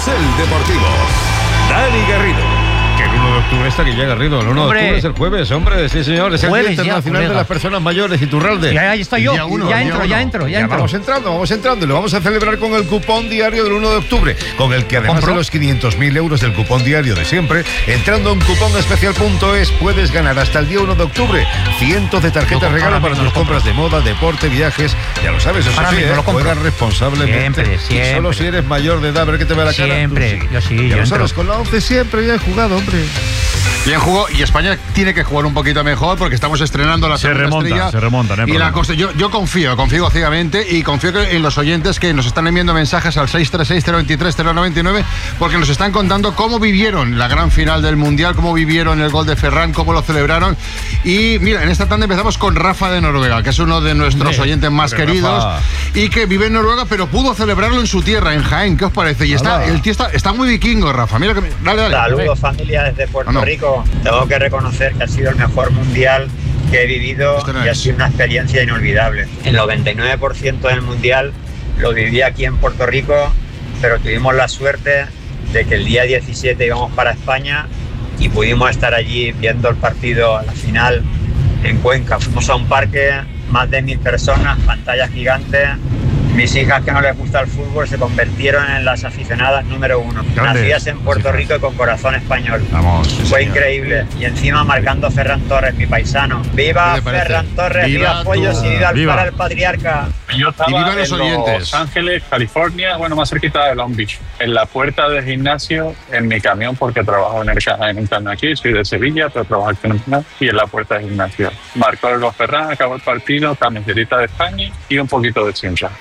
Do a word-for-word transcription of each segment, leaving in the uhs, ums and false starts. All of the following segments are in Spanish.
Carrusel Deportivo. Dani Garrido. Que el uno de octubre está que ya, Garrido. El uno Hombre. de octubre es el jueves, hombre. Sí, señor. Es el Jueves Día ya, Internacional colega. de las Personas Mayores, Iturralde. Ya, ahí estoy yo. Día uno, ya día entro, uno. ya entro, ya entro. Vamos entrando, vamos entrando. Y lo vamos a celebrar con el cupón diario del uno de octubre. Con el que además ¿Compro? de los quinientos mil euros del cupón diario de siempre, entrando en cupón especial punto es, puedes ganar hasta el día uno de octubre cientos de tarjetas Lo- regalo ahora para mismo tus lo compro. compras de moda, deporte, viajes. Ya lo sabes, eso Ahora sí, mismo ¿eh? lo compro. Juega responsablemente. Siempre, Y siempre. solo si eres mayor de edad, a ver qué te ve la cara. Siempre. Tú Yo sí, Ya yo lo entro. sabes, con la once siempre ya he jugado, hombre. Bien jugó, y España tiene que jugar un poquito mejor porque estamos estrenando la Se segunda remonta, estrella. se remonta, no hay Y la problema. cosa, yo, yo confío, confío ciegamente y confío que en los oyentes que nos están enviando mensajes al seis tres seis, cero dos tres, cero nueve nueve porque nos están contando cómo vivieron la gran final del Mundial, cómo vivieron el gol de Ferran, cómo lo celebraron. Y mira, en esta tanda empezamos con Rafa de Noruega, que es uno de nuestros Hombre, oyentes más hombre, queridos Rafa. y que vive en Noruega, pero pudo celebrarlo en su tierra, en Jaén. ¿Qué os parece? Y está, Hala. el tío está, está muy vikingo, Rafa. Mira que me- dale, dale. Saludos familia desde Puerto Ah, no. Rico. Tengo que reconocer que ha sido el mejor mundial que he vivido Este no y ha es. sido una experiencia inolvidable. El noventa y nueve por ciento del mundial lo viví aquí en Puerto Rico, pero tuvimos la suerte de que el día diecisiete íbamos para España y pudimos estar allí viendo el partido a la final en Cuenca. Fuimos a un parque, más de mil personas, pantallas gigantes. Mis hijas que no les gusta el fútbol se convirtieron en las aficionadas número uno. Grandes. Nacidas en Puerto Rico y con corazón español. Vamos, sí, Fue señor. increíble. Y encima marcando Ferran Torres, mi paisano. ¡Viva ¿Qué te parece? Ferran Torres! Viva ¡Viva Pollos tú. y viva, Viva. para el patriarca! Yo estaba Y viva los en oyentes. Los Ángeles, California, bueno, más cerquita de Long Beach, en la puerta del gimnasio, en mi camión, porque trabajo en el en un camión aquí, soy de Sevilla, pero trabajo aquí en el camión, y en la puerta del gimnasio. Marcó el gol Ferran, acabó el partido, camiseta de España y un poquito de chincha.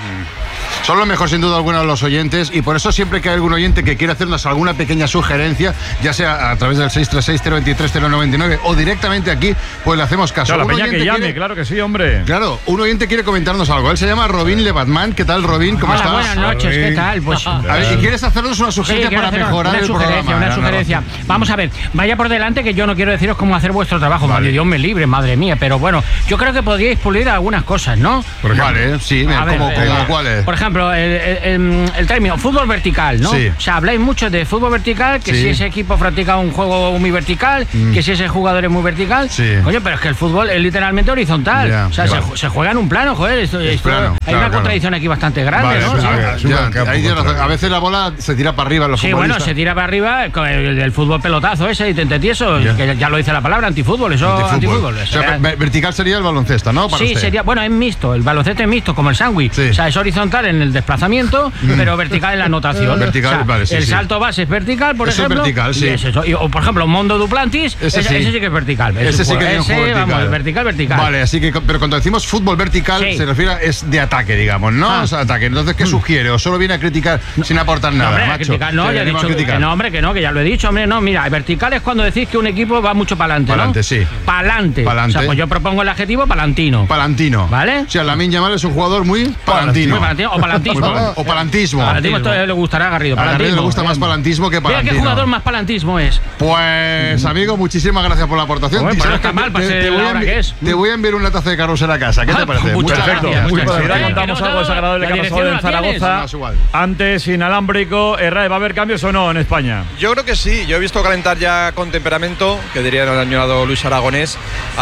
Son lo mejor sin duda alguna los oyentes y por eso siempre que hay algún oyente que quiere hacernos alguna pequeña sugerencia, ya sea a través del seis tres seis, cero dos tres, cero nueve nueve o directamente aquí, pues le hacemos caso. Claro, la Un peña que oyente llame, quiere- claro que sí, hombre. Claro, un oyente quiere comentarnos algo. Él se llama Robin Lebatman. ¿Qué tal, Robin? ¿Cómo Hola, estás? buenas noches, ¿qué tal? Pues A ver, ¿y quieres hacernos una sí, sugerencia quiero para hacer mejorar una el sugerencia, programa? una Ana sugerencia. Rosa? Vamos a ver, vaya por delante que yo no quiero deciros cómo hacer vuestro trabajo, madre Dios me libre, madre mía, pero bueno, yo creo que podríais pulir algunas cosas, ¿no? Por ejemplo. Vale, sí, A ver, ¿cómo, eh, cómo, cuál es? Por ejemplo, el, el- el- el término fútbol vertical, ¿no? Sí. O sea, habláis mucho de fútbol vertical, que Sí. si ese equipo practica un juego muy vertical, que si ese jugador es muy vertical. Sí. Coño, pero es que el fútbol es literalmente horizontal. Ya, o sea, ya. se, ju- se juega en un plano, joder. Esto, Es esto- plano, hay claro, una claro. contradicción aquí bastante grande, Vale, ¿no? pues, Sí. a ver, Es un ya, campo ahí tienes razón. contrario. A veces la bola se tira para arriba en los Sí, bueno, futbolistas. se tira para arriba con el, del fútbol pelotazo ese y tente tieso, Ya. que ya lo dice la palabra, antifútbol, eso Antifútbol. antifútbol. O eso sea, era- ve- vertical sería el baloncesto, ¿no? Para Sí, usted. sería, bueno, es mixto, el baloncesto es mixto, como el sándwich. Sí. O sea, es horizontal en el desplazamiento, pero vertical en la anotación. Vertical, O sea, vale, sí, el sí. salto base es vertical, por Eso es ejemplo. vertical, sí. y es eso. Y, o, por ejemplo, Mondo Duplantis, Ese ese, sí. ese sí que es vertical. Ese sí que tiene un ese, juego vertical. Vamos, vertical, vertical. Vale, así que, pero cuando decimos fútbol vertical, Sí. se refiere a, es de ataque, digamos, ¿no? Ah. Es ataque. Entonces, ¿qué sugiere? ¿O solo viene a criticar sin aportar No, nada, hombre, a macho? criticar, no, Que ya he venimos a dicho criticar. que no, hombre, que no, que ya lo he dicho, hombre, no, mira, vertical es cuando decís que un equipo va mucho para adelante, ¿no? Pa'lante, sí. Pa'lante. Pa'lante. O sea, pues yo propongo el adjetivo palantino. Palantino. ¿Vale? O sea, Lamine Yamal es un jugador muy palantino. Muy palantino, o palantismo. Muy pal- o palantismo. Palantismo, esto le gustará a Garrido. A Garrido le Palantismo. gusta más palantismo que Mira palantino. qué jugador más palantismo es. Pues, amigo, muchísimas gracias por la aportación. Hombre, Y pues no sabes está que mal para te- ser te voy la a hora envi- que es. Te voy a enviar una taza de carros a la casa. ¿Qué te Ah, parece? muchas Perfecto, gracias, muy muchas bien. gracias. Si contamos Que no, algo desagradable la que ha pasado dirección en no la tienes. Zaragoza, Más igual. antes inalámbrico, Herrera, ¿va a haber cambios o no en España? Yo creo que sí, yo he visto calentar ya con temperamento, que diría el añorado Luis Aragonés,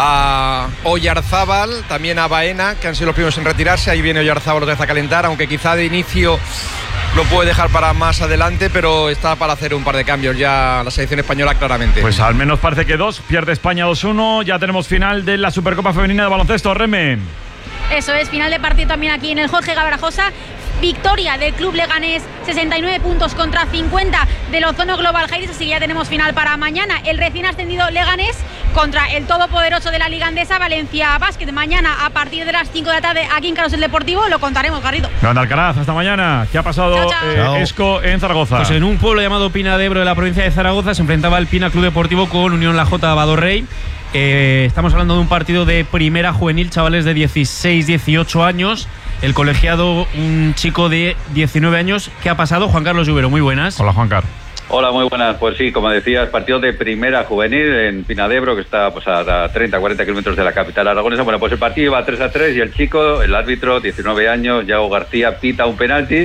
a Oyarzábal, también a Baena, que han sido los primeros en retirarse. Ahí viene Oyarzábal otra vez a calentar, aunque quizá de inicio lo puede dejar para más adelante, pero está para hacer un par de cambios ya la selección española claramente. Pues al menos parece que dos, pierde España dos uno, ya tenemos final de la Supercopa Femenina de Baloncesto, Reme. Eso es, final de partido también aquí en el Jorge Gavarajosa. Victoria del club leganés, sesenta y nueve puntos contra cincuenta del Ozono Global Heights, así que ya tenemos final para mañana. El recién ascendido leganés contra el todopoderoso de la Liga Andesa, Valencia Basket. Mañana a partir de las cinco de la tarde aquí en Carrusel Deportivo, lo contaremos, Garrido. Grande Alcaraz, hasta mañana. ¿Qué ha pasado Chao, chao. eh, Chao. Esco en Zaragoza? Pues en un pueblo llamado Pina de Ebro de la provincia de Zaragoza se enfrentaba el Pina Club Deportivo con Unión La Jota Badorrey. Eh, estamos hablando de un partido de primera juvenil, chavales de dieciséis, dieciocho años. El colegiado, un chico de diecinueve años. ¿Qué ha pasado? Juan Carlos Lluvero, muy buenas. Hola, Juan Carlos. Hola, muy buenas. Pues sí, como decías, partido de primera juvenil en Pinadebro, que está pues a treinta, cuarenta kilómetros de la capital aragonesa. Bueno, pues el partido iba tres a tres y el chico, el árbitro, diecinueve años, Yago García, pita un penalti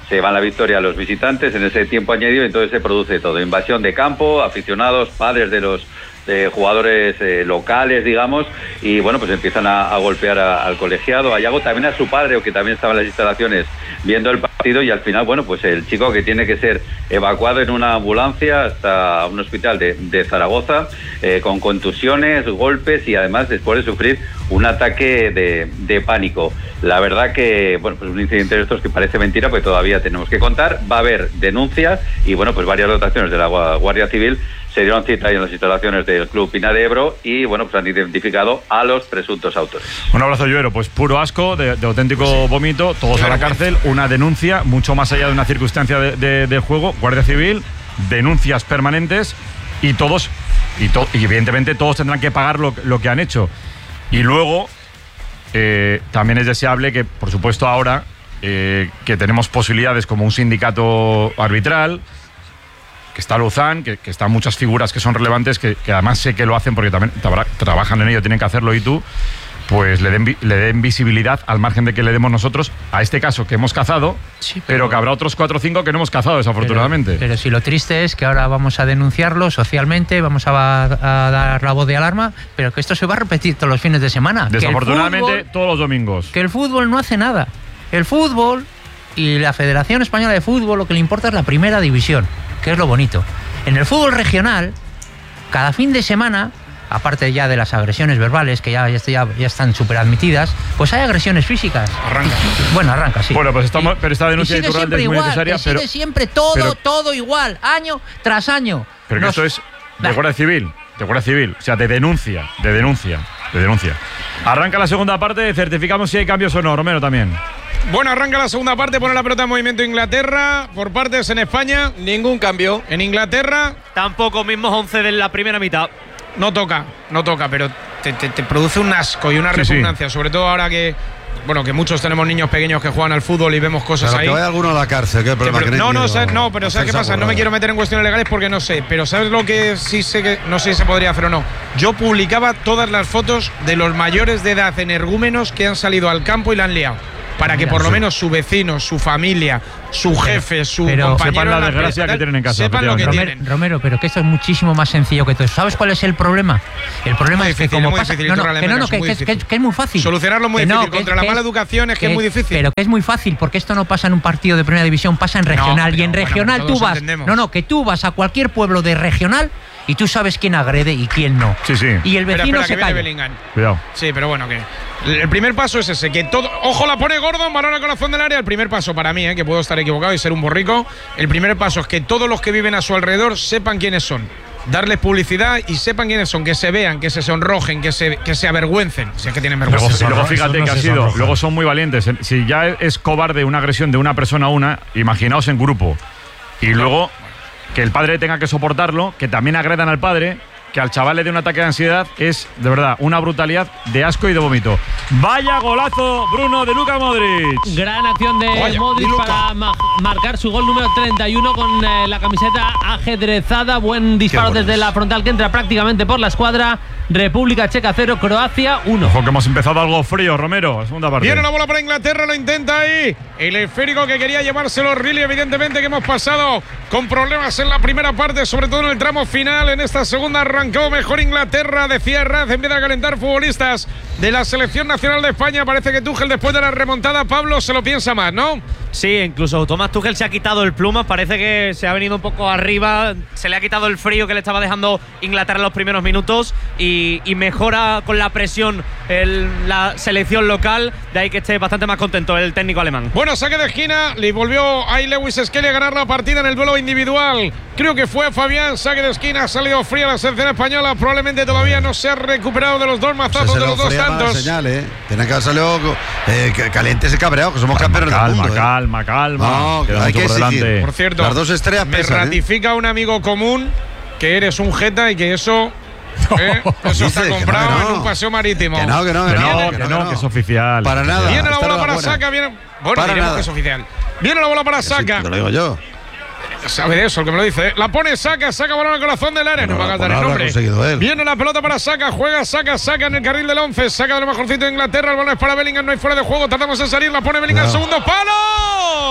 se van la victoria a los visitantes en ese tiempo añadido, entonces se produce todo, invasión de campo, aficionados, padres de los de jugadores eh, locales, digamos, y bueno, pues empiezan a, a golpear a, al colegiado, a Yago, también a su padre, que también estaba en las instalaciones viendo el partido, y al final, bueno, pues el chico que tiene que ser evacuado en una ambulancia hasta un hospital de, de Zaragoza, eh, con contusiones, golpes, y además después de sufrir un ataque de, de pánico. La verdad que, bueno, pues un incidente de estos que parece mentira, pues todavía tenemos que contar, va a haber denuncia, y bueno, pues varias dotaciones de la Guardia Civil se dieron cita ahí en las instalaciones del Club Pina de Ebro y, bueno, pues han identificado a los presuntos autores. Un abrazo, Lluero. Pues puro asco, de, de auténtico sí. vómito, todos claro, a la cárcel, una denuncia, mucho más allá de una circunstancia de, de, de juego, Guardia Civil, denuncias permanentes y todos, y, to, y evidentemente todos tendrán que pagar lo, lo que han hecho. Y luego, eh, también es deseable que, por supuesto, ahora eh, que tenemos posibilidades como un sindicato arbitral, que está Luzán, que, que están muchas figuras que son relevantes, que, que además sé que lo hacen porque también tra trabajan en ello, tienen que hacerlo, y tú, pues le den, le den visibilidad al margen de que le demos nosotros a este caso que hemos cazado, sí, pero, pero que habrá otros cuatro o cinco que no hemos cazado, desafortunadamente. Pero, pero si lo triste es que ahora vamos a denunciarlo socialmente, vamos a, a dar la voz de alarma, pero que esto se va a repetir todos los fines de semana. Desafortunadamente, fútbol, todos los domingos. Que el fútbol no hace nada. El fútbol y la Federación Española de Fútbol lo que le importa es la primera división, que es lo bonito. En el fútbol regional, cada fin de semana, aparte ya de las agresiones verbales, que ya, ya, ya están súper admitidas, pues hay agresiones físicas. Arranca. Bueno, arranca, sí. Bueno, pues estamos, y, pero esta denuncia de Iturralde es muy igual, necesaria. Sigue pero, siempre todo, pero, todo igual, año tras año. Pero Nos, que esto es de Guardia Civil, de Guardia Civil, o sea, de denuncia, de denuncia, de denuncia. Arranca la segunda parte, certificamos si hay cambios o no, Romero también. Bueno, arranca la segunda parte, pone la pelota en movimiento Inglaterra, por partes en España. Ningún cambio. En Inglaterra. Tampoco, mismos once de la primera mitad. No toca, no toca, pero te, te, te produce un asco y una sí, repugnancia, sí. sobre todo ahora que, bueno, que muchos tenemos niños pequeños que juegan al fútbol y vemos cosas pero ahí. Que vaya alguno a la cárcel, ¿qué problema? Pero, que no, no, no, no, pero ¿sabes qué pasa? No me quiero meter en cuestiones legales porque no sé, pero ¿sabes lo que sí sé que no sé si se podría hacer o no? Yo publicaba todas las fotos de los mayores de edad energúmenos que han salido al campo y la han liado. Para que por lo menos su vecino, su familia, su jefe, su pero, compañero sepan la desgracia que tienen en casa. Sepan lo que Romero, tienen. Romero, pero que esto es muchísimo más sencillo que todo eso. ¿Sabes cuál es el problema? El problema es, es que como muy pasa, difícil, no, no, que no, no, que, que, que, que es muy fácil. Solucionarlo muy que difícil. No, que Contra es, la mala es, educación es que, que es muy difícil. Pero que es muy fácil porque esto no pasa en un partido de primera división, pasa en regional. No, y en bueno, regional tú vas. Entendemos. No, no, que tú vas a cualquier pueblo de regional y tú sabes quién agrede y quién no. Sí, sí. Y el vecino espera, espera, se que calla. Bellingham. Cuidado. Sí, pero bueno, que el primer paso es ese, que todo… Ojo, la pone Gordon, balón al corazón del área. El primer paso para mí, eh, que puedo estar equivocado y ser un borrico, el primer paso es que todos los que viven a su alrededor sepan quiénes son. Darles publicidad y sepan quiénes son, que se vean, que se sonrojen, que se, que se avergüencen, si es que tienen vergüenza. Luego, y luego fíjate no que ha sido, sonroja. Luego son muy valientes. Si ya es cobarde una agresión de una persona a una, imaginaos en grupo. Y luego que el padre tenga que soportarlo, que también agredan al padre, que al chaval le dé un ataque de ansiedad, es de verdad una brutalidad de asco y de vómito. Vaya golazo, Bruno, de Luka Modric. Gran acción de Vaya, Modric para ma marcar su gol número treinta y uno con eh, la camiseta ajedrezada. Buen disparo desde la frontal que entra prácticamente por la escuadra. República Checa cero, Croacia uno. Ojo que hemos empezado algo frío, Romero, la segunda parte. Viene la bola para Inglaterra, lo intenta ahí. El esférico que quería llevárselo Riley, evidentemente que hemos pasado con problemas en la primera parte, sobre todo en el tramo final. En esta segunda arrancó mejor Inglaterra, decía Herraz, empieza a calentar futbolistas de la selección nacional de España. Parece que Tuchel, después de la remontada, Pablo, se lo piensa más, ¿no? Sí, incluso Tomás Tuchel se ha quitado el pluma, parece que se ha venido un poco arriba, se le ha quitado el frío que le estaba dejando Inglaterra en los primeros minutos y, y mejora con la presión el, la selección local, de ahí que esté bastante más contento el técnico alemán. Bueno, saque de esquina, le volvió ahí Lewis Skelly a ganar la partida en el duelo individual. Creo que fue Fabián, saque de esquina, ha salido fría la selección española, probablemente todavía no se ha recuperado de los dos mazazos, de los dos tantos. Señal, ¿eh? Tiene que haber salido eh, calientes y cabreados, que somos calma, campeones calma, del mundo. Calma, calma, calma. No, Queda hay que por exigir. delante. Por cierto, las dos estrellas me pesan, ratifica ¿eh? un amigo común que eres un jeta y que eso… ¿Eh? Eso está comprado no, no. en un paseo marítimo. Que no, que no, que, que, no, no, que, que, no, no, que no, que es oficial. Para nada. Viene la bola para Saka, viene… Bueno, para diremos nada. que es oficial. Viene la bola para Saka. Sí, te lo digo yo. Sabe de eso el que me lo dice. La pone Saka, Saka balón al corazón del área. No, no va a cantar el nombre. Viene la pelota para Saka, juega Saka, Saka en el carril del once. Saka de lo mejorcito de Inglaterra. El balón es para Bellingham, no hay fuera de juego. Tratamos de salir, la pone Bellingham, no. segundo palo.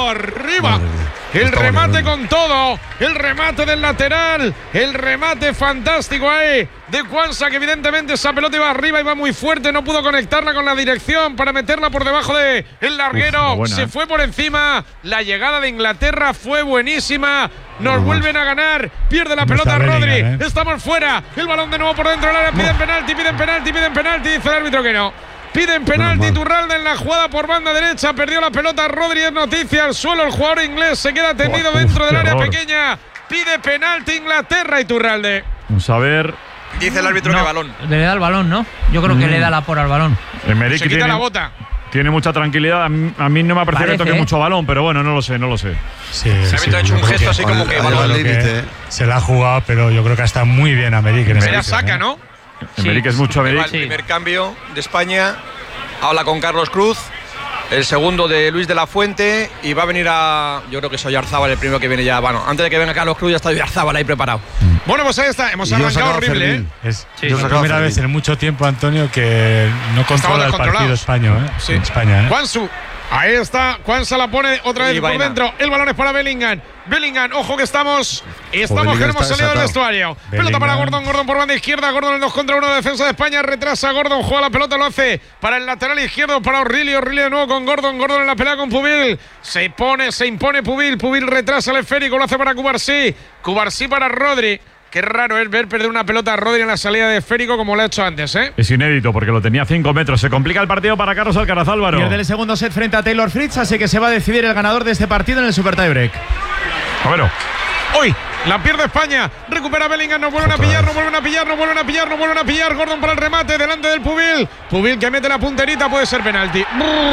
arriba. El remate con todo, el remate del lateral, el remate fantástico ahí de Quansah, que evidentemente esa pelota iba arriba, iba muy fuerte, no pudo conectarla con la dirección para meterla por debajo del larguero. Uf, buena, se eh. fue por encima. La llegada de Inglaterra fue buenísima. Nos uh, vuelven a ganar. Pierde la pelota Rodri. ¿eh? Estamos fuera. El balón de nuevo por dentro del área. Piden penalti, piden penalti, piden penalti. Dice el árbitro que no. Piden penalti. Iturralde en la jugada por banda derecha. Perdió la pelota Rodri. Es noticia al suelo. El jugador inglés se queda tendido oh, dentro uf, del área horror. pequeña. Pide penalti Inglaterra. Iturralde. Vamos a ver. Dice el árbitro no, que balón. Le da el balón, ¿no? Yo creo mm. que le da la por al balón. Emerick se quita tiene, la bota. Tiene mucha tranquilidad. A mí, a mí no me ha parecido que toque ¿eh? mucho balón, pero bueno, no lo sé, no lo sé. Sí, se sí, ha hecho un gesto así como que balón. Que se la ha jugado, pero yo creo que está muy bien Emerick. Se la saca, ¿no? Emerick sí. es mucho Emerick. El primer cambio de España. Habla con Carlos Cruz. El segundo de Luis de la Fuente. Y va a venir a. Yo creo que es Oyarzábal el primero que viene ya. Bueno, antes de que venga Carlos Cruz ya está Oyarzábal ahí preparado. Bueno, pues ahí está. Hemos arrancado horrible, ¿eh? Es sí, la primera vez en mucho tiempo, Antonio, que no controla el partido español, ¿eh? Sí. En España, ¿eh? Quansah. Ahí está. Quansah la pone otra vez y por vaina. dentro. El balón es para Bellingham. Bellingham, ojo que estamos. Estamos que hemos salido del vestuario. Bellingham. Pelota para Gordon. Gordon por banda izquierda. Gordon en dos contra uno. Defensa de España. Retrasa Gordon. Juega la pelota. Lo hace para el lateral izquierdo. Para Aurelio. Aurelio de nuevo con Gordon. Gordon en la pelea con Pubil. Se pone, se impone Pubil. Pubil retrasa el esférico. Lo hace para Cubarsí. Cubarsí para Rodri. Qué raro es ver perder una pelota a Rodri en la salida de esférico como lo ha hecho antes, ¿eh? Es inédito porque lo tenía a cinco metros. Se complica el partido para Carlos Alcaraz, Álvaro. Pierde el segundo set frente a Taylor Fritz, así que se va a decidir el ganador de este partido en el Super Tiebreak. A ver. Hoy la pierde España. Recupera Bellingham. No vuelven a pillar, no vuelven a pillar, no vuelven a pillar, no vuelven a pillar. Gordon para el remate delante del Pubil. Pubil que mete la punterita, puede ser penalti.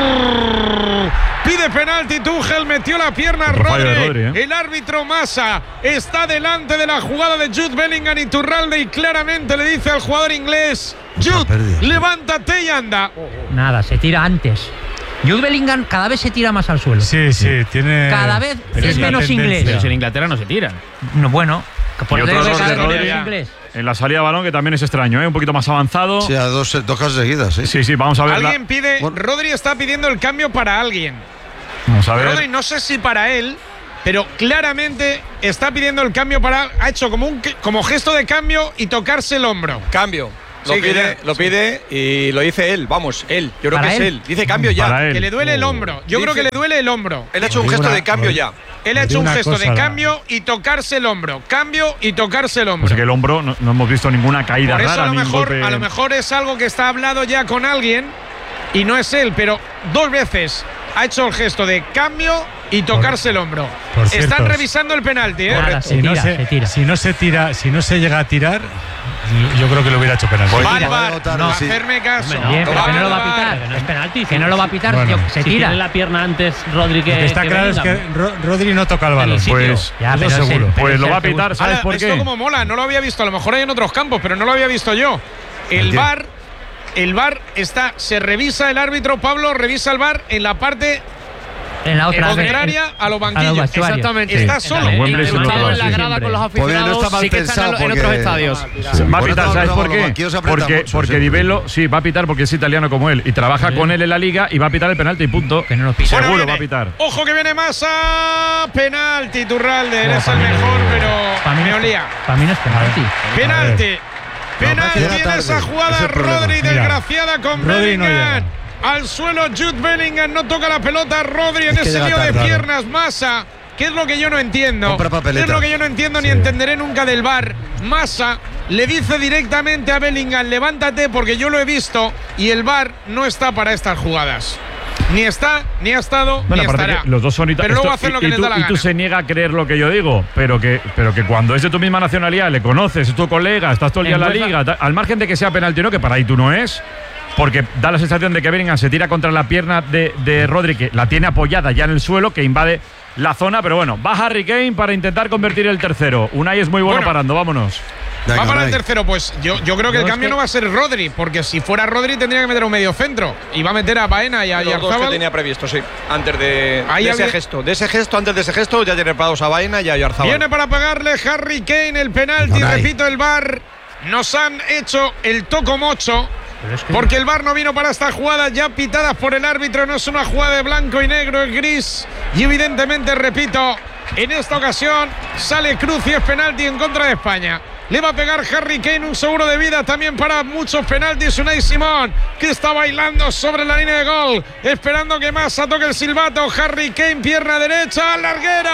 Brrr. Pide penalti. Tuchel metió la pierna a Rodri. Rodri ¿eh? El árbitro Massa está delante de la jugada de Jude Bellingham y Iturralde y claramente le dice al jugador inglés: Jude, levántate y anda. Nada, se tira antes. Jude Bellingham cada vez se tira más al suelo. Sí, sí, tiene. Cada vez es menos tendencia. Inglés. Pero si en Inglaterra no se tiran. No, bueno, por otro de de Rodri, inglés. En la salida de balón, que también es extraño, ¿eh? Un poquito más avanzado. Sí, a dos, dos casos seguidas, ¿sí? Sí, sí, vamos a ver. Alguien la... pide. Bueno. Rodri está pidiendo el cambio para alguien. Vamos a ver. Rodri, no sé si para él, pero claramente está pidiendo el cambio para. Ha hecho como un como gesto de cambio y tocarse el hombro. Cambio. Lo, sí, pide, lo pide y lo dice él, vamos, él. Yo creo que él? es él. Dice cambio ya. Que le duele el hombro. Yo dice, creo que le duele el hombro. Él ha hecho un gesto una, de cambio ya. Él ha hecho un gesto de cambio y tocarse el hombro. Cambio y tocarse el hombro. O sea que el hombro no, no hemos visto ninguna caída Por eso rara. A lo, mejor, golpe... a lo mejor es algo que está hablado ya con alguien y no es él, pero dos veces ha hecho el gesto de cambio y tocarse por, el hombro. Están cierto, revisando el penalti, ¿eh? Nada, se si, tira, no se, se tira. si no se tira, si no se llega a tirar, yo creo que lo hubiera hecho penalti. Bárbaro, no, hacerme caso. Bien, pero que no lo va a pitar, que no es penalti, que no lo va a pitar, bueno, tío, se si tira. Tiene la pierna antes Rodri que. Lo que está que claro venga. es que Ro Rodri no toca el balón. Pues, ya, eso pero seguro. El, pues lo va a pitar, ¿sabes Ahora, por qué? Esto como mola, no lo había visto. A lo mejor hay en otros campos, pero no lo había visto yo. El V A R, el V A R está, se revisa el árbitro, Pablo, revisa el V A R en la parte. En la otra contraria en, a los banquillos. A Exactamente. Sí. Está solo. En, en, en, en la grada con los aficionados. No sí que están en, en otros estadios. Va a pitar, ¿sabes por qué? Porque, mucho, porque sí. Di Bello sí va a pitar porque es italiano como él y trabaja sí. con él en la liga y va a pitar el penalti y punto. Que no lo pita. Seguro bueno, va a pitar. Ojo que viene Massa. Penalti, Iturralde. Eres el mejor, pero me olía. Para mí no es penalti. Penalti. Penalti en esa jugada. Rodri, desgraciada con Bellingham. Al suelo Jude Bellingham, no toca la pelota Rodri en ese lío de piernas. Massa, ¿qué es lo que yo no entiendo? ¿Qué es lo que yo no entiendo sí. ni entenderé nunca del V A R? Massa le dice directamente a Bellingham, levántate porque yo lo he visto y el V A R no está para estas jugadas. Ni está, ni ha estado, bueno, ni estará. Los dos son pero luego hacen lo que y, les tú, da la y gana. tú se niega a creer lo que yo digo, pero que, pero que cuando es de tu misma nacionalidad, le conoces, es tu colega, estás todo el día en la liga, ta, al margen de que sea penalti o no, que para ahí tú no es. Porque da la sensación de que Bellingham se tira contra la pierna de, de Rodri, que la tiene apoyada ya en el suelo, que invade la zona. Pero bueno, va Harry Kane para intentar convertir el tercero. Unai es muy bueno, bueno parando, vámonos. Va para el tercero, pues yo, yo creo que el cambio no va a ser Rodri, porque si fuera Rodri tendría que meter un medio centro. Y va a meter a Baena y a Los dos que tenía previsto, sí. Antes de, de ese gesto. De ese gesto, antes de ese gesto, ya tiene preparados a Baena y a Oyarzabal. Viene para pagarle Harry Kane el penalti, repito, el V A R. Nos han hecho el toco mocho. Es que... Porque el V A R no vino para esta jugada, ya pitadas por el árbitro, no es una jugada de blanco y negro, es gris. Y evidentemente, repito, en esta ocasión sale Cruz y es penalti en contra de España. Le va a pegar Harry Kane, un seguro de vida también para muchos penaltis. Unai Simón, que está bailando sobre la línea de gol, esperando que Massa toque el silbato. Harry Kane, pierna derecha, al larguero.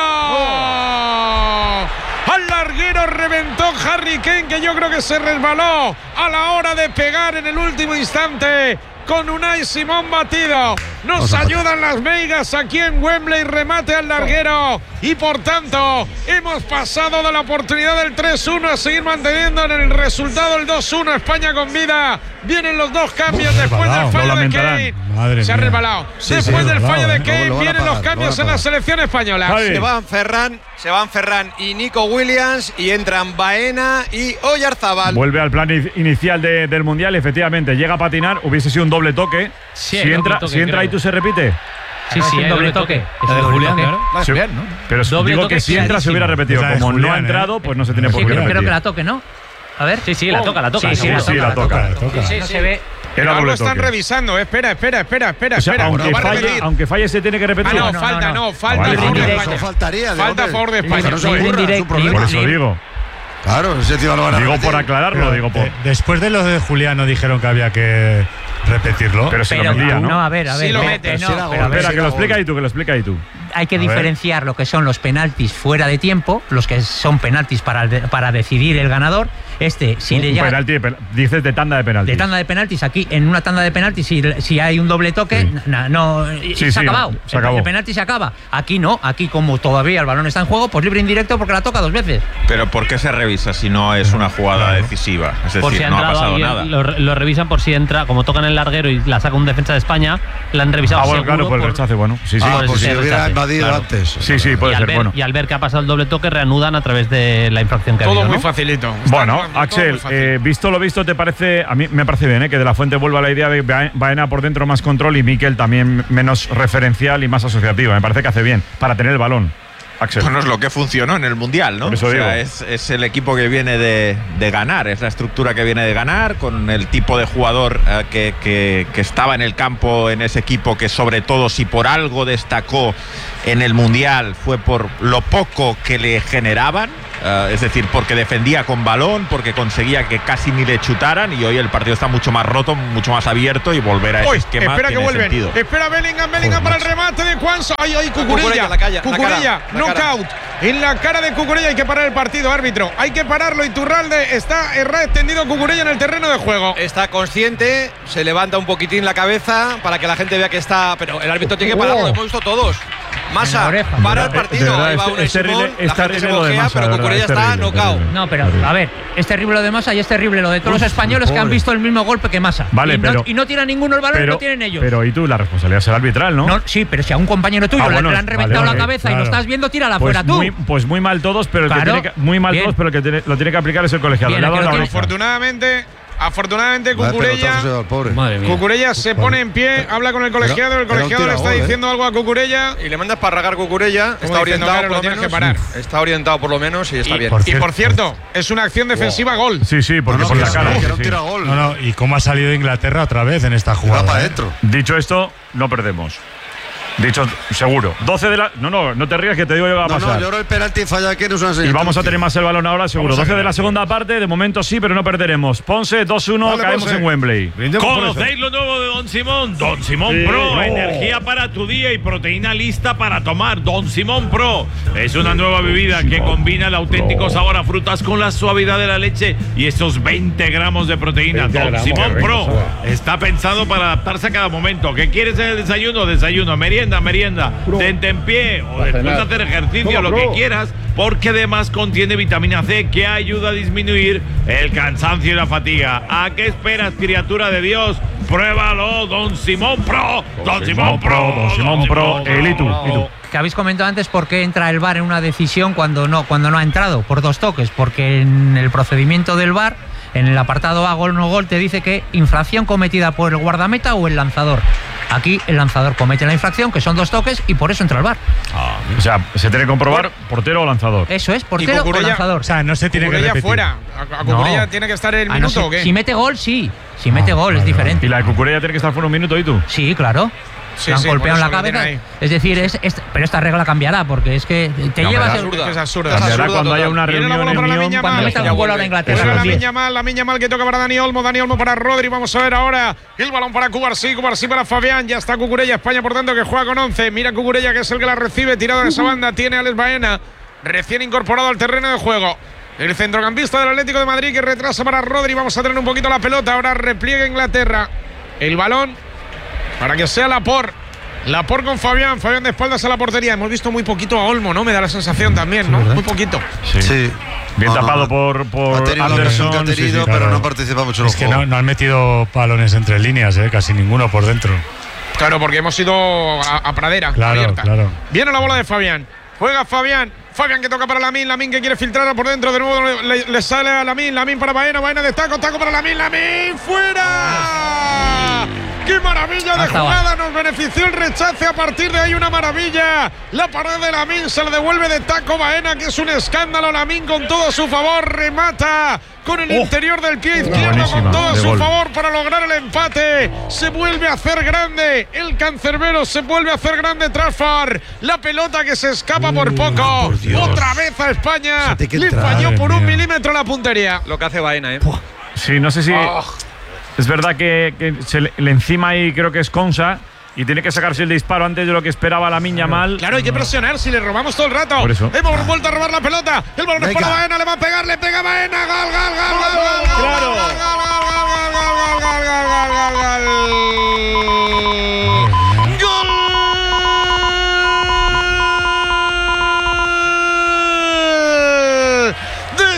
Oh. Al larguero reventó Harry Kane, que yo creo que se resbaló a la hora de pegar en el último instante. Con Unai Simón batido. Nos ayudan las Veigas aquí en Wembley. Remate al larguero. Y por tanto, hemos pasado de la oportunidad del tres uno a seguir manteniendo en el resultado el dos uno. España con vida. Vienen los dos cambios Uf, después del fallo de Kane. Madre Se ha mía. resbalado. Sí, después sí, del fallo de ¿eh? Kane, lo van a vienen pagar, los cambios lo van a en la selección española. Javi. Se van Ferran, se van Ferran y Nico Williams y entran Baena y Oyarzábal. Vuelve al plan in- inicial de- del Mundial, efectivamente. Llega a patinar, hubiese sido un doble toque. Sí, si doble entra, toque, si entra creo. ahí, ¿tú se repite? Sí, sí, hay doble toque. Es La de doble Julián, toque. claro. Sí, bien, ¿no? Pero Doble digo toque que si entra se hubiera repetido. Esa es Como no Julián, ha entrado, ¿eh? pues no se tiene por Sí, qué creo, repetir. creo que la toque, ¿no? A ver. Sí, sí, la toca, la toca. Sí, sí, Sí, la sí, toca, la toca. La toca. Sí, no se ve. Era Algo doble están toque. revisando. Espera, espera, espera, espera, O sea, espera. aunque, Lo va a falle, repetir. aunque falle, se tiene que Ah, repetir. no, no, falta, no, no, falta vale, a favor de vale. España. Eso faltaría. de Falta a hombre. favor de Que España. no se Libre ocurra, indirect- es un problema. Por eso libre- digo. Claro, ese tío lo van a Digo repetir. por aclararlo, Pero, digo por. eh, después de lo de Julián no dijeron que había que repetirlo. Pero se Pero lo metía, ¿no? no, a ver, a Sí ver. lo no, mete, no, sí era pero gol. a ver, Espera, que lo gol. explica ahí tú, que lo explica ahí tú. hay que A ver. diferenciar lo que son los penaltis fuera de tiempo, los que son penaltis para, para decidir el ganador. Este, si le Un llega penalti, de pen- dices de tanda de penalti. de tanda de penaltis, aquí en una tanda de penaltis, si, si hay un doble toque, Sí. na- no, Sí, se sí, ha acabado. se el, acabó. el penalti se acaba. Aquí no, aquí como todavía el balón está en juego, pues libre indirecto porque la toca dos veces. Pero ¿por qué se revisa si no es una jugada Claro. decisiva? Es Por decir, si ha no ha entrado pasado alguien, nada. lo, re- lo revisan por si entra, como tocan el larguero y la saca un defensa de España, la han revisado Ah, bueno, seguro claro, por el rechace, bueno. Sí, sí. Ah, por por si ese hubiera rechace, invadido claro. antes. Sí, sí, y, puede al ser, ver, bueno. y al ver que ha pasado el doble toque, reanudan a través de la infracción que ha Todo habido, muy ¿no? facilito. Está Bueno, todo muy Axel, fácil. eh, visto lo visto, ¿te parece? A mí me parece bien, ¿eh? Que De La Fuente vuelva a la idea de Ba- Baena por dentro más control y Mikel también menos referencial y más asociativa. Me parece que hace bien para tener el balón. Axel. Bueno, es lo que funcionó en el Mundial, ¿no? Por eso o sea, digo. es, es el equipo que viene de, de ganar, es la estructura que viene de ganar, con el tipo de jugador eh, que, que- que estaba en el campo en ese equipo, que sobre todo si por algo destacó en el Mundial fue por lo poco que le generaban. Uh, es decir, porque defendía con balón, porque conseguía que casi ni le chutaran, y hoy el partido está mucho más roto, mucho más abierto, y volver a ese Uy, esquema espera que tiene vuelven. sentido. Espera Bellingham, Bellingham para el remate de Cuanzo. Ay, ay, Cucurella, Cucurella. la calla, la Cucurella, cara, la cara. knockout. En la cara de Cucurella hay que parar el partido, árbitro. Hay que pararlo. Iturralde está erra extendido Cucurella en el terreno de juego. Está consciente, se levanta un poquitín la cabeza para que la gente vea que está. Pero el árbitro tiene que pararlo, lo hemos visto todos. Massa, En la oreja. para el De partido. verdad, Ahí va es- Unai es terrible- Simón, es la gente se terrible lo de mojea, Massa, pero de verdad, Cucurella es está terrible, knockout. terrible. No, pero a ver, es terrible lo de Massa y es terrible lo de todos los españoles que han visto el mismo golpe que Massa. Vale, y, no, pero- y no tiran ninguno el balón y Pero, lo tienen ellos. pero y tú, la responsabilidad es el arbitral, ¿no? No, sí, pero si a un compañero tuyo Ah, le- bueno, le han vale, reventado vale, la cabeza y claro. lo estás viendo, tírala Pues fuera tú. muy, pues muy mal todos, pero el que Claro. tiene que, muy mal Bien. todos, pero el que tiene- lo tiene que aplicar es el colegiado. Bien, Le ha el que dado lo la tiene- oreja. Afortunadamente, afortunadamente Vaya Cucurella. pelotazo se va al pobre. Madre mía. Cucurella se pone en pie, habla con el colegiado, el Era- era un colegiado le está tiragol, ¿eh? diciendo algo a Cucurella. Y le mandas para ragar Cucurella. Está diciendo, orientado claro, por lo lo tienes menos. que parar. Está orientado por lo menos y está Y, bien. Por y cierto, por cierto, es una acción defensiva gol. Sí, sí, porque No, no, por que la era- cara. que sí, era un sí. tiragol. No, no, y cómo ha salido Inglaterra otra vez en esta Va jugada. para ¿eh? adentro. Dicho esto, no perdemos. Dicho, seguro. doce de la. No, no, no te rías que te digo yo qué va a No, pasar. no, yo creo el penalti falla aquí no es una Y señal. vamos a tener más el balón ahora, seguro. Vamos a doce de la ganar, segunda parte, de momento sí, pero no perderemos. Ponce, dos uno, Vale, caemos Ponce. en Wembley. Brindemos por eso. ¿Conocéis lo nuevo de Don Simón? Don Simón Sí. Pro, No. energía para tu día y proteína lista para tomar. Don Simón Pro es una nueva bebida que combina el auténtico sabor a frutas con la suavidad de la leche y esos veinte gramos de proteína. veinte Don gramos, Simón qué rico, Pro sabe. está pensado para adaptarse a cada momento. ¿Qué quieres en el desayuno? Desayuno, merienda, merienda, tente en pie o después de hacer ejercicio, lo que quieras, porque además contiene vitamina C que ayuda a disminuir el cansancio y la fatiga. ¿A qué esperas, criatura de Dios? Pruébalo, Don Simón Pro. Don Simón Pro. Don Simón Pro, el Itu. Itu. Que habéis comentado antes por qué entra el V A R en una decisión cuando no, cuando no ha entrado, por dos toques, porque en el procedimiento del V A R, en el apartado A, gol no gol, te dice que infracción cometida por el guardameta o el lanzador. Aquí el lanzador comete la infracción, que son dos toques, y por eso entra al V A R. Ah, o sea, se tiene que comprobar portero o lanzador. Eso es, portero o lanzador. O sea, no se tiene que Cucurella repetir. fuera. ¿A, a Cucurella No. tiene que estar el Ah, no, minuto si, o qué? si mete gol, sí. Si mete Ah, gol vale, es diferente. ¿Y la de Cucurella tiene que estar fuera un minuto y tú? Sí, claro. Sí, Le han sí, golpeado por en la eso lo cabeza. tiene Es decir, es, es- pero esta regla cambiará, porque es que te No, llevas pero el. absurda. Es absurda. Cambiará Es absurda cuando haya total. una Viene la reunión bola en para la Unión. Miña Cuando Mal. metan un gol ahora a Inglaterra. Juega la Eso es. Miña Mal, la Miña Mal que toca para Dani Olmo, Dani Olmo para Rodri. Vamos a ver ahora el balón para Cubarsí, Cubarsí para Fabián. Ya está Cucurella, España por tanto que juega con once. Mira Cucurella que es el que la recibe, tirado de esa banda. Tiene a Alex Baena, recién incorporado al terreno de juego. El centrocampista del Atlético de Madrid que retrasa para Rodri. Vamos a tener un poquito la pelota. Ahora repliega Inglaterra. El balón para que sea Laporte. Laporte con Fabián. Fabián de espaldas a la portería. Hemos visto muy poquito a Olmo, ¿no? Me da la sensación también, ¿no? Muy poquito. Sí. Sí. Bien No, no, tapado no. por, por Ha tenido la ocasión que ha Anderson. sí, sí, tenido, claro. pero no participa mucho en el Es que juego. no, no han metido balones entre líneas, ¿eh? Casi ninguno por dentro. Claro, porque hemos ido a, a pradera Claro, abierta. claro. Viene la bola de Fabián. Juega Fabián. Fabián que toca para Lamine. Lamine que quiere filtrar por dentro. De nuevo le, le sale a Lamine. Lamine para Baena. Baena de taco. Taco para Lamine. Lamine fuera. ¡Qué maravilla de Hasta jugada! Nos benefició el rechace. A partir de ahí una maravilla. La pared de Lamine se la devuelve de taco Baena, que es un escándalo. Lamine con todo a su favor. Remata con el Oh. interior del pie izquierdo Buenísima, con todo a de su gol. favor para lograr el empate. Se vuelve a hacer grande el cancerbero, se vuelve a hacer grande Trafford. La pelota que se escapa por poco. por Dios. Otra vez a España. Se te que Le entrar, falló madre por un mía. milímetro la puntería. Lo que hace Baena, ¿eh? Sí, no sé si. Oh. Es verdad que, que se le, le encima ahí creo que es Consa y tiene que sacarse el disparo antes de lo que esperaba la Miña Mal. Claro, hay que presionar si le robamos todo el rato. Por eso. Hemos vuelto a robar la pelota. El balón es Venga. para Baena, le va a pegar, le pega Baena. Gol, gol, gol, gol, gol, gol, Claro. gol, gol, gol, gol, gol, gol, gol, gol, gol, gol. ¡Gol de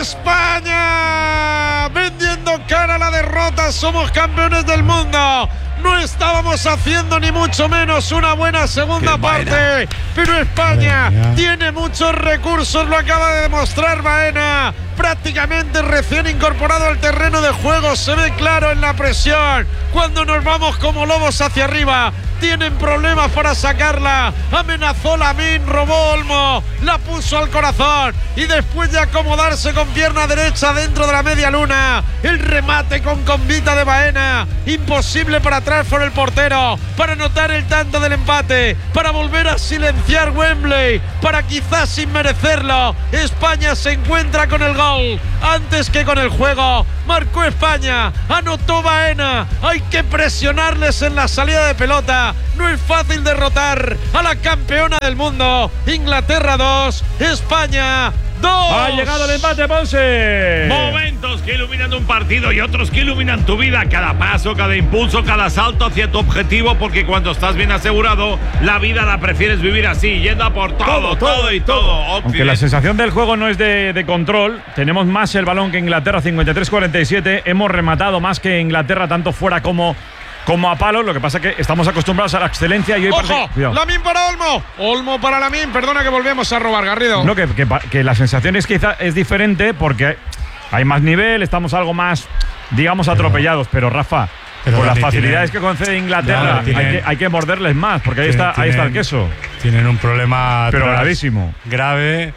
España! Vendiendo cara a la derrota, somos campeones del mundo. No estábamos haciendo ni mucho menos una buena segunda Qué parte, Baena. pero España Madre mía. tiene muchos recursos, lo acaba de demostrar Baena. Prácticamente recién incorporado al terreno de juego, se ve claro en la presión. Cuando nos vamos como lobos hacia arriba, tienen problemas para sacarla. Amenazó Lamine, robó Olmo, la puso al corazón y después de acomodarse con pierna derecha dentro de la media luna, el remate con combita de Baena. Imposible para atrás por el portero, para anotar el tanto del empate, para volver a silenciar Wembley, para quizás sin merecerlo. España se encuentra con el gol antes que con el juego. Marcó España, anotó Baena. Hay que presionarles en la salida de pelota. No es fácil derrotar a la campeona del mundo. Inglaterra dos, España dos. Ha llegado el empate, Ponce. Momentos que iluminan un partido y otros que iluminan tu vida. Cada paso, cada impulso, cada salto hacia tu objetivo. Porque cuando estás bien asegurado, la vida la prefieres vivir así, yendo a por todo, todo, todo y todo. Aunque la sensación del juego no es de, de control, tenemos más el balón que Inglaterra, cincuenta y tres cuarenta y siete. Hemos rematado más que Inglaterra, tanto fuera como, como a palo. Lo que pasa es que estamos acostumbrados a la excelencia y hoy ¡Ojo! parece- Cuidado. Lamine para Olmo. Olmo para Lamine. Perdona que volvemos a robar, Garrido. No, que, que, pa- que la sensación es quizá es diferente porque hay más nivel, estamos algo más, digamos, atropellados. Pero Rafa, pero con las Dani, facilidades tienen- que concede Inglaterra, Claro, tienen- hay, que, hay que morderles más, porque ahí Tienen- está, ahí está el tienen- queso. Tienen un problema Pero atrás gravísimo. grave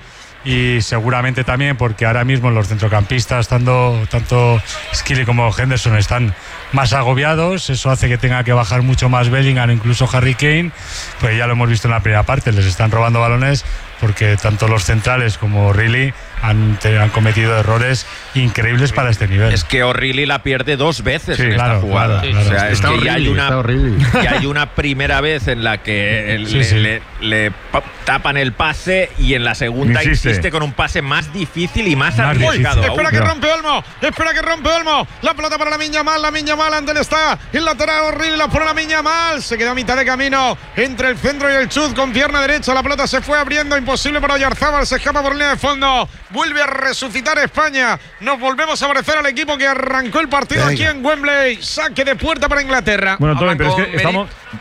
y seguramente también porque ahora mismo los centrocampistas, tanto, tanto Skilly como Henderson, están más agobiados. Eso hace que tenga que bajar mucho más Bellingham, incluso Harry Kane. Pues ya lo hemos visto en la primera parte, les están robando balones porque tanto los centrales como Riley han, te- han cometido errores increíbles para este nivel. Es que O'Reilly la pierde dos veces Sí, en claro, esta jugada. claro, claro. O sea, es Está que ya hay, O'Reilly, una, está O'Reilly. ya hay una primera vez en la que el- Sí, le, sí. le- le pa- tapan el pase y en la segunda Insiste. insiste con un pase más difícil y más, Más arriesgado. difícil. aún. Espera que rompe Olmo, espera que rompe Olmo. La pelota para la Miña Mal, la Miña Mal ante el está. El lateral horrible, la pone la Miña Mal. Se quedó a mitad de camino entre el centro y el chut con pierna derecha. La pelota se fue abriendo, imposible para Oyarzábal. Se escapa por línea de fondo. Vuelve a resucitar España. Nos volvemos a parecer al equipo que arrancó el partido Venga. aquí en Wembley. Saque de puerta para Inglaterra. Bueno, Tommy, Hablan pero es con que estamos,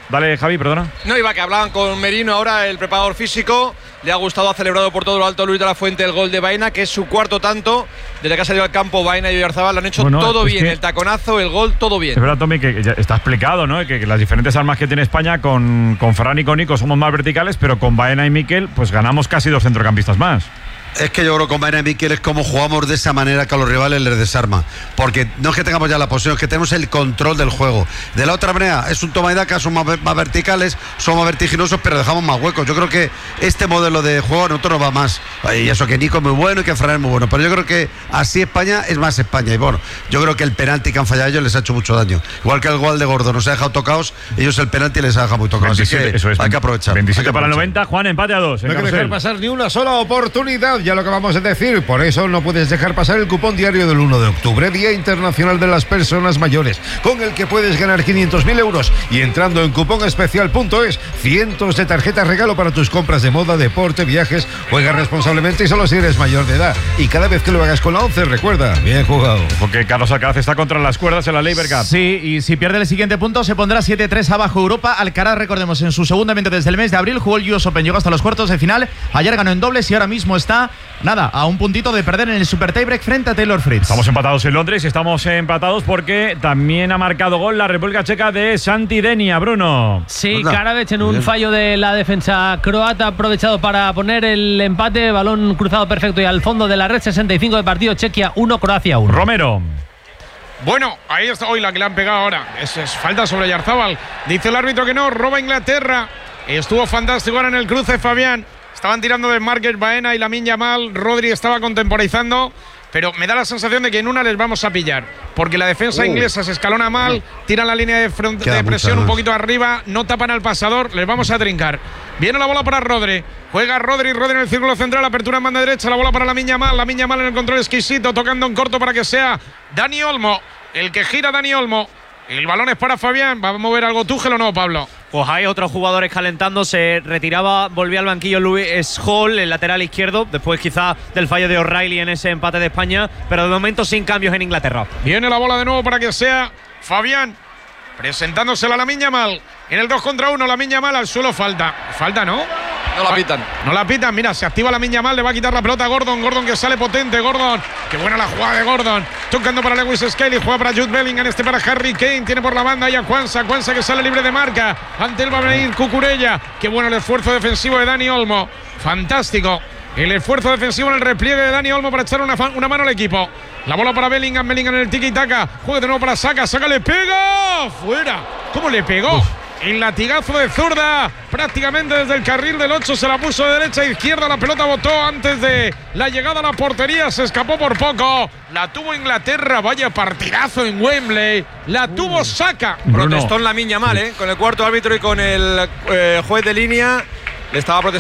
Dale, Javi, perdona. No, iba que hablaban con Merino ahora, el preparador físico. Le ha gustado, ha celebrado por todo lo alto Luis de la Fuente el gol de Baena, que es su cuarto tanto. Desde que ha salido al campo, Baena y Oyarzabal lo han hecho Bueno, todo es bien. que- El taconazo, el gol, todo bien. Es verdad, Tommy, que ya está explicado, ¿no? Que, que las diferentes armas que tiene España con, con Ferran y con Nico somos más verticales, pero con Baena y Mikel, pues ganamos casi dos centrocampistas más. Es que yo creo que con Baena y Mikel es como jugamos de esa manera que a los rivales les desarma. Porque no es que tengamos ya la posesión, es que tenemos el control del juego. De la otra manera, es un toma y daca, son más, más verticales, son más vertiginosos, pero dejamos más huecos. Yo creo que este modelo de juego a nosotros nos va más. Y eso que Nico es muy bueno y que Ferran es muy bueno. Pero yo creo que así España es más España. Y bueno, yo creo que el penalti que han fallado ellos les ha hecho mucho daño. Igual que el gol de Gordo nos ha dejado tocados, ellos el penalti les ha dejado muy tocados. Así que eso es, hay que aprovechar. veintisiete hay que para el aprovechar. noventa, Juan, empate a dos. No hay que dejar pasar ni una sola oportunidad, ya lo que vamos a decir. Por eso no puedes dejar pasar el cupón diario del uno de octubre, Día Internacional de las Personas Mayores, con el que puedes ganar quinientos mil euros. Y entrando en cupón especial punto es, cientos de tarjetas regalo para tus compras de moda, deporte, viajes. Juega responsablemente y solo si eres mayor de edad. Y cada vez que lo hagas con la once, recuerda, bien jugado. Porque Carlos Alcaraz está contra las cuerdas en la Labour Cup. Sí, y si pierde el siguiente punto se pondrá siete tres abajo Europa. Alcaraz, recordemos, en su segundo evento desde el mes de abril jugó el U S Open, llegó hasta los cuartos de final. Ayer ganó en dobles y ahora mismo está, nada, a un puntito de perder en el Super Tiebreak frente a Taylor Fritz. Estamos empatados en Londres y estamos empatados porque también ha marcado gol la República Checa de Santi Denia, Bruno. Sí, Karabec en un fallo de la defensa croata, aprovechado para poner el empate, balón cruzado perfecto y al fondo de la red. Sesenta y cinco de partido, Chequia uno, Croacia uno. Romero. Bueno, ahí está hoy la que le han pegado ahora. Es, es falta sobre Oyarzabal. Dice el árbitro que no, roba Inglaterra. Estuvo fantástico ahora en el cruce, Fabián. Estaban tirando de Marques, Baena y Lamine Yamal. Rodri estaba contemporizando. Pero me da la sensación de que en una les vamos a pillar. Porque la defensa Uh. inglesa se escalona mal, tiran la línea de, front- Queda de presión mucha un más. poquito arriba, no tapan al pasador, les vamos a trincar. Viene la bola para Rodri. Juega Rodri, Rodri en el círculo central, apertura en banda derecha, la bola para Lamine Yamal, Lamine Yamal en el control exquisito, tocando en corto para que sea Dani Olmo, el que gira Dani Olmo. El balón es para Fabián, ¿va a mover algo Tuchel o no, Pablo? Pues hay otros jugadores calentando, se retiraba, volvía al banquillo Luis Hall, el lateral izquierdo, después quizá del fallo de O'Reilly en ese empate de España, pero de momento sin cambios en Inglaterra. Viene la bola de nuevo para que sea Fabián, presentándosela a Lamine Yamal. En el dos contra uno, Lamine Yamal al suelo, falta. Falta, ¿no? No la pitan. No la pitan, mira, se activa Lamine Yamal, le va a quitar la pelota a Gordon, Gordon que sale potente, Gordon, qué buena la jugada de Gordon, tocando para Lewis Skelly, juega para Jude Bellingham, este para Harry Kane, tiene por la banda y a Kwanza, Kwanza que sale libre de marca, ante él va a venir Cucurella, qué bueno el esfuerzo defensivo de Dani Olmo, fantástico, el esfuerzo defensivo en el repliegue de Dani Olmo para echar una, una mano al equipo. La bola para Bellingham, Bellingham en el tiki-taka, juega de nuevo para Saka, Saka le pega, fuera, ¿cómo le pegó? Uf. El latigazo de zurda, prácticamente desde el carril del ocho, se la puso de derecha a izquierda, la pelota botó antes de la llegada a la portería, se escapó por poco, la tuvo Inglaterra, vaya partidazo en Wembley, la tuvo Saka. Protestó en Lamine Yamal, ¿eh? Con el cuarto árbitro y con el eh, juez de línea, le estaba protestando.